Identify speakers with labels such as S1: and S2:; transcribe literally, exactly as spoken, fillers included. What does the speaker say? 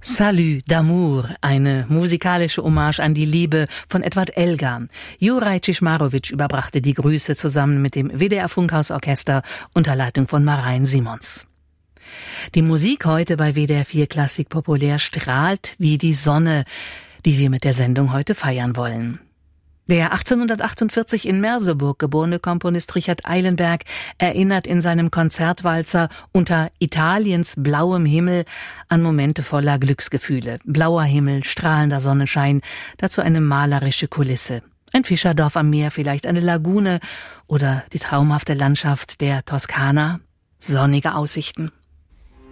S1: Salut d'amour, eine musikalische Hommage an die Liebe von Edward Elgar. Juraj Ciszmarowicz überbrachte die Grüße zusammen mit dem W D R Funkhausorchester unter Leitung von Marein Simons. Die Musik heute bei W D R vier Klassik Populär strahlt wie die Sonne, die wir mit der Sendung heute feiern wollen. Der achtzehnhundertachtundvierzig in Merseburg geborene Komponist Richard Eilenberg erinnert in seinem Konzertwalzer Unter Italiens blauem Himmel an Momente voller Glücksgefühle. Blauer Himmel, strahlender Sonnenschein, dazu eine malerische Kulisse. Ein Fischerdorf am Meer, vielleicht eine Lagune oder die traumhafte Landschaft der Toskana. Sonnige Aussichten.